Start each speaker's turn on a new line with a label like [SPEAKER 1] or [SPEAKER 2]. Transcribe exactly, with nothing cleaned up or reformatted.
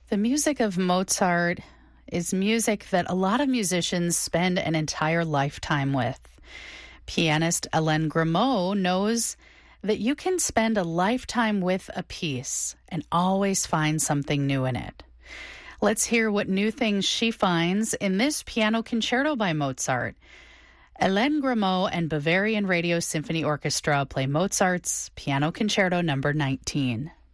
[SPEAKER 1] The music of Mozart is music that a lot of musicians spend an entire lifetime with. Pianist Hélène Grimaud knows that you can spend a lifetime with a piece and always find something new in it. Let's hear what new things she finds in this piano concerto by Mozart. Hélène Grimaud and Bavarian Radio Symphony Orchestra play Mozart's Piano Concerto number nineteen.